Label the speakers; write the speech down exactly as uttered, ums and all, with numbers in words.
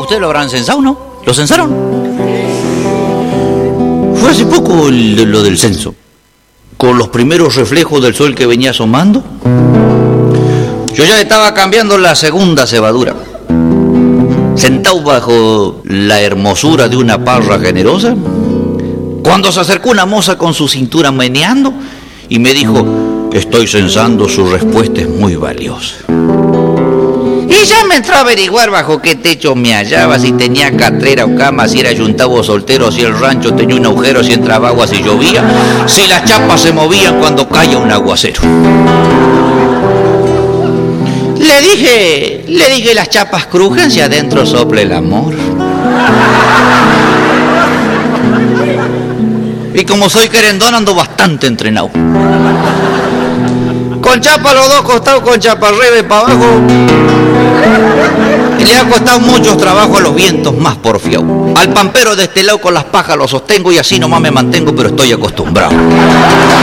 Speaker 1: ustedes lo habrán censado, ¿no? ¿Lo censaron? Fue hace poco el, lo del censo. Con los primeros reflejos del sol que venía asomando, yo ya estaba cambiando la segunda cebadura. Sentado bajo la hermosura de una parra generosa, cuando se acercó una moza con su cintura meneando y me dijo: estoy censando, su respuesta es muy valiosa. Y ya me entró a averiguar bajo qué techo me hallaba, si tenía catrera o cama, si era yuntado o soltero, si el rancho tenía un agujero, si entraba agua, si llovía, si las chapas se movían cuando caía un aguacero. Le dije, le dije, las chapas crujen si adentro sopla el amor. Y como soy querendón, ando bastante entrenado. Con chapa a los dos costados, con chapa arriba y para abajo. Y le ha costado muchos trabajos a los vientos más porfiados. Al pampero de este lado con las pajas lo sostengo y así nomás me mantengo, pero estoy acostumbrado.